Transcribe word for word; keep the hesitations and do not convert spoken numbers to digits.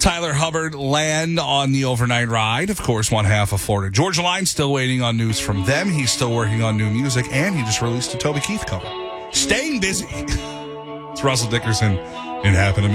Tyler Hubbard land on the overnight ride. Of course, one half of Florida Georgia Line. Still waiting on news from them. He's still working on new music, and he just released a Toby Keith cover. Staying busy. It's Russell Dickerson in Half in a Minute.